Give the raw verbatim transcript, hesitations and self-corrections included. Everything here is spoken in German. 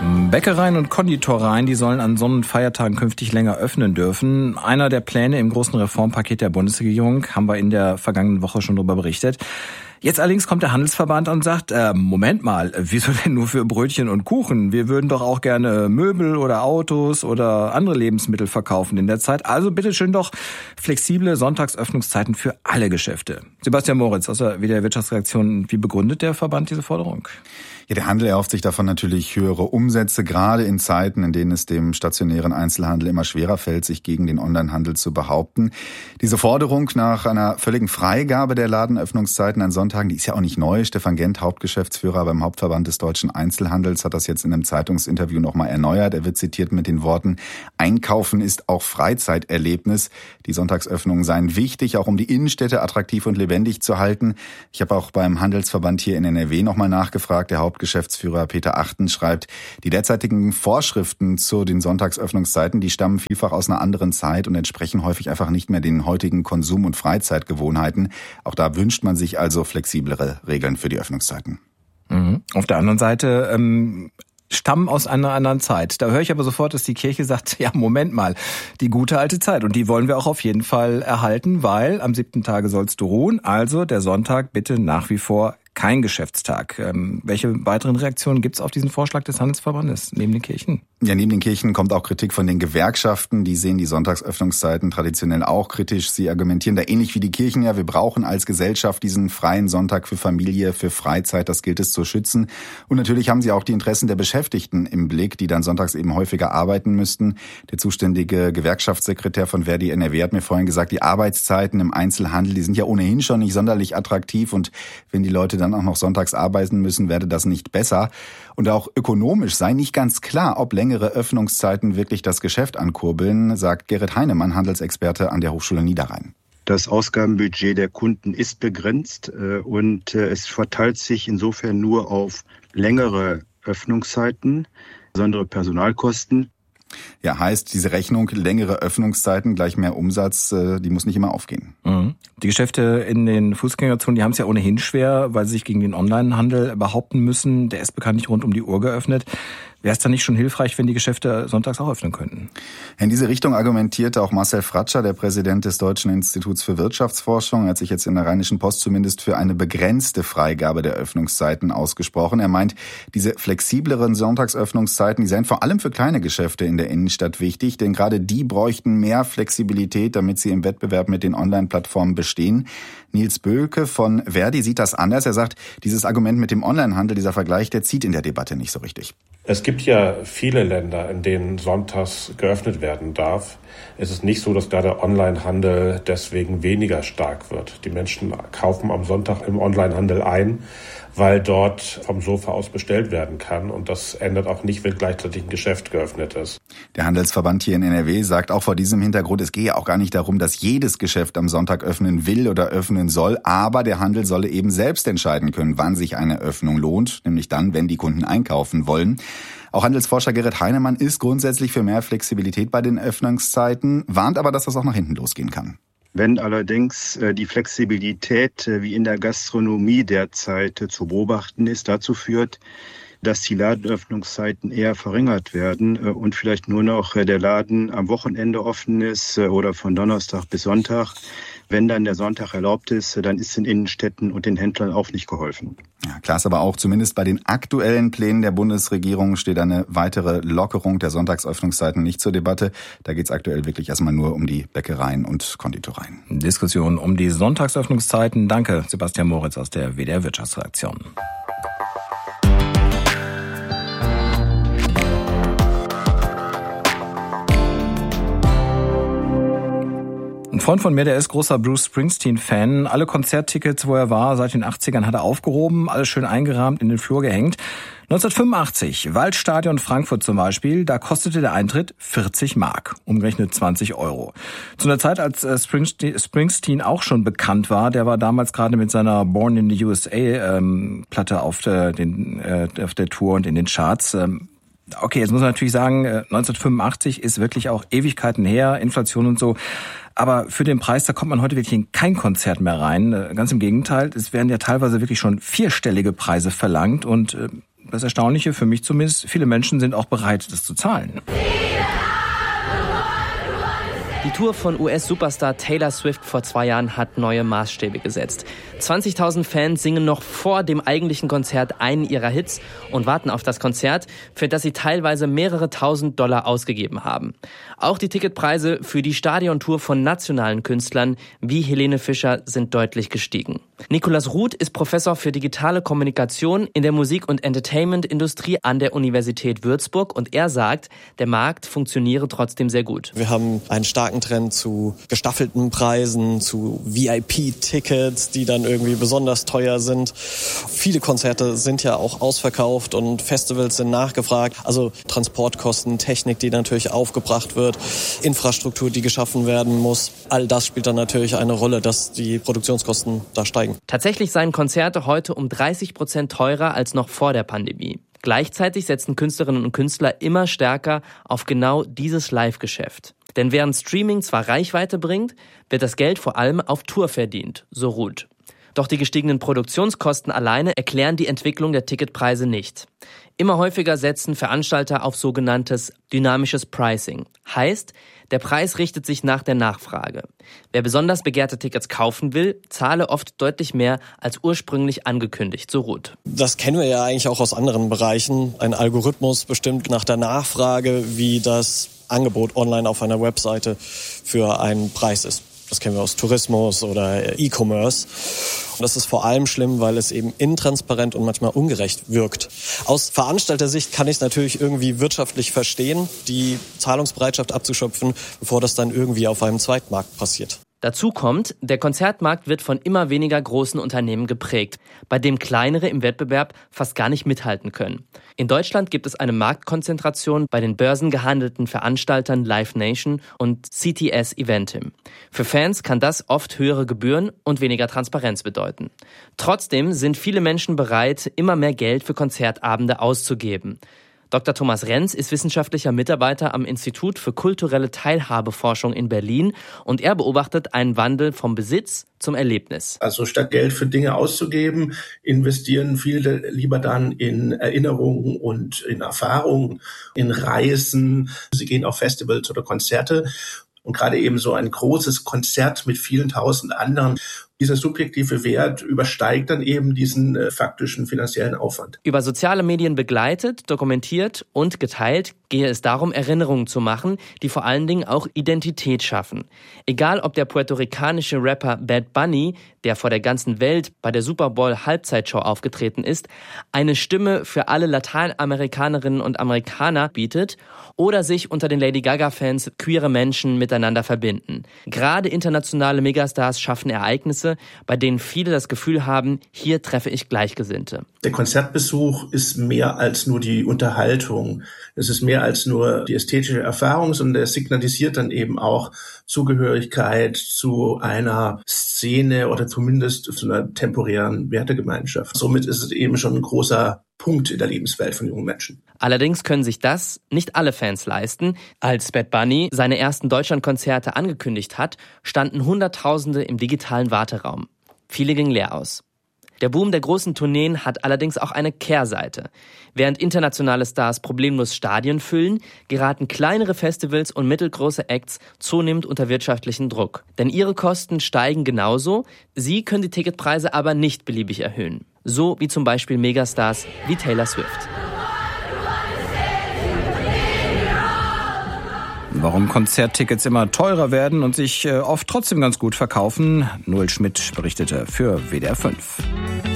Bäckereien und Konditoreien, die sollen an Sonn- und Feiertagen künftig länger öffnen dürfen. Einer der Pläne im großen Reformpaket der Bundesregierung, haben wir in der vergangenen Woche schon darüber berichtet. Jetzt allerdings kommt der Handelsverband und sagt, äh, Moment mal, wieso denn nur für Brötchen und Kuchen? Wir würden doch auch gerne Möbel oder Autos oder andere Lebensmittel verkaufen in der Zeit. Also bitteschön doch flexible Sonntagsöffnungszeiten für alle Geschäfte. Sebastian Moritz aus der W D R Wirtschaftsredaktion, wie begründet der Verband diese Forderung? Ja, der Handel erhofft sich davon natürlich höhere Umsätze, gerade in Zeiten, in denen es dem stationären Einzelhandel immer schwerer fällt, sich gegen den Onlinehandel zu behaupten. Diese Forderung nach einer völligen Freigabe der Ladenöffnungszeiten an Sonntagen, die ist ja auch nicht neu. Stefan Gent, Hauptgeschäftsführer beim Hauptverband des deutschen Einzelhandels, hat das jetzt in einem Zeitungsinterview nochmal erneuert. Er wird zitiert mit den Worten: Einkaufen ist auch Freizeiterlebnis. Die Sonntagsöffnungen seien wichtig, auch um die Innenstädte attraktiv und lebendig zu halten. Ich habe auch beim Handelsverband hier in N R W nochmal nachgefragt. Der Hauptgeschäftsführer Peter Achten schreibt, die derzeitigen Vorschriften zu den Sonntagsöffnungszeiten, die stammen vielfach aus einer anderen Zeit und entsprechen häufig einfach nicht mehr den heutigen Konsum- und Freizeitgewohnheiten. Auch da wünscht man sich also flexiblere Regeln für die Öffnungszeiten. Mhm. Auf der anderen Seite ähm stammen aus einer anderen Zeit. Da höre ich aber sofort, dass die Kirche sagt, ja, Moment mal, die gute alte Zeit. Und die wollen wir auch auf jeden Fall erhalten, weil am siebten Tage sollst du ruhen. Also der Sonntag bitte nach wie vor kein Geschäftstag. Ähm, welche weiteren Reaktionen gibt es auf diesen Vorschlag des Handelsverbandes neben den Kirchen? Ja, neben den Kirchen kommt auch Kritik von den Gewerkschaften. Die sehen die Sonntagsöffnungszeiten traditionell auch kritisch. Sie argumentieren da ähnlich wie die Kirchen. Ja, wir brauchen als Gesellschaft diesen freien Sonntag für Familie, für Freizeit. Das gilt es zu schützen. Und natürlich haben sie auch die Interessen der Beschäftigten im Blick, die dann sonntags eben häufiger arbeiten müssten. Der zuständige Gewerkschaftssekretär von Verdi N R W hat mir vorhin gesagt, die Arbeitszeiten im Einzelhandel, die sind ja ohnehin schon nicht sonderlich attraktiv. Und wenn die Leute dann auch noch sonntags arbeiten müssen, werde das nicht besser. Und auch ökonomisch sei nicht ganz klar, ob längere Öffnungszeiten wirklich das Geschäft ankurbeln, sagt Gerrit Heinemann, Handelsexperte an der Hochschule Niederrhein. Das Ausgabenbudget der Kunden ist begrenzt und es verteilt sich insofern nur auf längere Öffnungszeiten, besondere Personalkosten. Ja, heißt, diese Rechnung, längere Öffnungszeiten, gleich mehr Umsatz, die muss nicht immer aufgehen. Mhm. Die Geschäfte in den Fußgängerzonen, die haben es ja ohnehin schwer, weil sie sich gegen den Onlinehandel behaupten müssen. Der ist bekanntlich rund um die Uhr geöffnet. Wäre es dann nicht schon hilfreich, wenn die Geschäfte sonntags auch öffnen könnten? In diese Richtung argumentierte auch Marcel Fratscher, der Präsident des Deutschen Instituts für Wirtschaftsforschung. Er hat sich jetzt in der Rheinischen Post zumindest für eine begrenzte Freigabe der Öffnungszeiten ausgesprochen. Er meint, diese flexibleren Sonntagsöffnungszeiten, die seien vor allem für kleine Geschäfte in der Innenstadt wichtig, denn gerade die bräuchten mehr Flexibilität, damit sie im Wettbewerb mit den Online-Plattformen bestehen. Nils Böhlke von Verdi sieht das anders. Er sagt, dieses Argument mit dem Onlinehandel, dieser Vergleich, der zieht in der Debatte nicht so richtig. Es gibt ja viele Länder, in denen sonntags geöffnet werden darf. Es ist nicht so, dass da der Onlinehandel deswegen weniger stark wird. Die Menschen kaufen am Sonntag im Onlinehandel ein, weil dort vom Sofa aus bestellt werden kann. Und das ändert auch nicht, wenn gleichzeitig ein Geschäft geöffnet ist. Der Handelsverband hier in N R W sagt auch vor diesem Hintergrund, es gehe auch gar nicht darum, dass jedes Geschäft am Sonntag öffnen will oder öffnen soll. Aber der Handel solle eben selbst entscheiden können, wann sich eine Öffnung lohnt. Nämlich dann, wenn die Kunden einkaufen wollen. Auch Handelsforscher Gerrit Heinemann ist grundsätzlich für mehr Flexibilität bei den Öffnungszeiten, warnt aber, dass das auch nach hinten losgehen kann. Wenn allerdings die Flexibilität, wie in der Gastronomie derzeit zu beobachten ist, dazu führt, dass die Ladenöffnungszeiten eher verringert werden und vielleicht nur noch der Laden am Wochenende offen ist oder von Donnerstag bis Sonntag. Wenn dann der Sonntag erlaubt ist, dann ist den Innenstädten und den Händlern auch nicht geholfen. Ja, klar ist aber auch, zumindest bei den aktuellen Plänen der Bundesregierung steht eine weitere Lockerung der Sonntagsöffnungszeiten nicht zur Debatte. Da geht es aktuell wirklich erstmal nur um die Bäckereien und Konditoreien. Diskussion um die Sonntagsöffnungszeiten. Danke, Sebastian Moritz aus der W D R Wirtschaftsredaktion. Ein Freund von mir, der ist großer Bruce Springsteen-Fan. Alle Konzerttickets, wo er war, seit den achtzigern hat er aufgehoben, alles schön eingerahmt, in den Flur gehängt. neunzehnhundertfünfundachtzig, Waldstadion Frankfurt zum Beispiel, da kostete der Eintritt vierzig Mark, umgerechnet zwanzig Euro. Zu einer Zeit, als Springsteen auch schon bekannt war, der war damals gerade mit seiner Born in the U S A ähm, Platte auf der, den, äh, auf der Tour und in den Charts. Ähm, Okay, jetzt muss man natürlich sagen, neunzehnhundertfünfundachtzig ist wirklich auch Ewigkeiten her, Inflation und so. Aber für den Preis, da kommt man heute wirklich in kein Konzert mehr rein. Ganz im Gegenteil, es werden ja teilweise wirklich schon vierstellige Preise verlangt. Und das Erstaunliche für mich zumindest, viele Menschen sind auch bereit, das zu zahlen. Die Tour von U S-Superstar Taylor Swift vor zwei Jahren hat neue Maßstäbe gesetzt. zwanzigtausend Fans singen noch vor dem eigentlichen Konzert einen ihrer Hits und warten auf das Konzert, für das sie teilweise mehrere tausend Dollar ausgegeben haben. Auch die Ticketpreise für die Stadiontour von nationalen Künstlern wie Helene Fischer sind deutlich gestiegen. Nikolaus Ruth ist Professor für digitale Kommunikation in der Musik- und Entertainment-Industrie an der Universität Würzburg und er sagt, der Markt funktioniere trotzdem sehr gut. Wir haben einen starken Trend zu gestaffelten Preisen, zu V I P-Tickets, die dann irgendwie besonders teuer sind. Viele Konzerte sind ja auch ausverkauft und Festivals sind nachgefragt. Also Transportkosten, Technik, die natürlich aufgebracht wird, Infrastruktur, die geschaffen werden muss. All das spielt dann natürlich eine Rolle, dass die Produktionskosten da steigen. Tatsächlich seien Konzerte heute um dreißig Prozent teurer als noch vor der Pandemie. Gleichzeitig setzen Künstlerinnen und Künstler immer stärker auf genau dieses Live-Geschäft. Denn während Streaming zwar Reichweite bringt, wird das Geld vor allem auf Tour verdient, so Ruth. Doch die gestiegenen Produktionskosten alleine erklären die Entwicklung der Ticketpreise nicht. Immer häufiger setzen Veranstalter auf sogenanntes dynamisches Pricing. Heißt, der Preis richtet sich nach der Nachfrage. Wer besonders begehrte Tickets kaufen will, zahle oft deutlich mehr als ursprünglich angekündigt, so Ruth. Das kennen wir ja eigentlich auch aus anderen Bereichen. Ein Algorithmus bestimmt nach der Nachfrage, wie das Angebot online auf einer Webseite für einen Preis ist. Das kennen wir aus Tourismus oder E-Commerce. Und das ist vor allem schlimm, weil es eben intransparent und manchmal ungerecht wirkt. Aus Veranstaltersicht kann ich es natürlich irgendwie wirtschaftlich verstehen, die Zahlungsbereitschaft abzuschöpfen, bevor das dann irgendwie auf einem Zweitmarkt passiert. Dazu kommt, der Konzertmarkt wird von immer weniger großen Unternehmen geprägt, bei dem kleinere im Wettbewerb fast gar nicht mithalten können. In Deutschland gibt es eine Marktkonzentration bei den börsengehandelten Veranstaltern Live Nation und C T S Eventim. Für Fans kann das oft höhere Gebühren und weniger Transparenz bedeuten. Trotzdem sind viele Menschen bereit, immer mehr Geld für Konzertabende auszugeben. Doktor Thomas Renz ist wissenschaftlicher Mitarbeiter am Institut für kulturelle Teilhabeforschung in Berlin und er beobachtet einen Wandel vom Besitz zum Erlebnis. Also statt Geld für Dinge auszugeben, investieren viele lieber dann in Erinnerungen und in Erfahrungen, in Reisen. Sie gehen auf Festivals oder Konzerte. Und gerade eben so ein großes Konzert mit vielen tausend anderen, dieser subjektive Wert übersteigt dann eben diesen äh, faktischen finanziellen Aufwand. Über soziale Medien begleitet, dokumentiert und geteilt gehe es darum, Erinnerungen zu machen, die vor allen Dingen auch Identität schaffen. Egal ob der puerto-ricanische Rapper Bad Bunny, der vor der ganzen Welt bei der Super Bowl Halbzeitshow aufgetreten ist, eine Stimme für alle Lateinamerikanerinnen und Amerikaner bietet oder sich unter den Lady Gaga-Fans queere Menschen miteinander verbinden. Gerade internationale Megastars schaffen Ereignisse, bei denen viele das Gefühl haben, hier treffe ich Gleichgesinnte. Der Konzertbesuch ist mehr als nur die Unterhaltung. Es ist mehr als nur die ästhetische Erfahrung, sondern es signalisiert dann eben auch Zugehörigkeit zu einer Szene oder zumindest zu einer temporären Wertegemeinschaft. Somit ist es eben schon ein großer Punkt in der Lebenswelt von jungen Menschen. Allerdings können sich das nicht alle Fans leisten. Als Bad Bunny seine ersten Deutschlandkonzerte angekündigt hat, standen Hunderttausende im digitalen Warteraum. Viele gingen leer aus. Der Boom der großen Tourneen hat allerdings auch eine Kehrseite. Während internationale Stars problemlos Stadien füllen, geraten kleinere Festivals und mittelgroße Acts zunehmend unter wirtschaftlichen Druck. Denn ihre Kosten steigen genauso, sie können die Ticketpreise aber nicht beliebig erhöhen. So wie zum Beispiel Megastars wie Taylor Swift. Warum Konzerttickets immer teurer werden und sich oft trotzdem ganz gut verkaufen, Noel Schmidt berichtete für W D R fünf.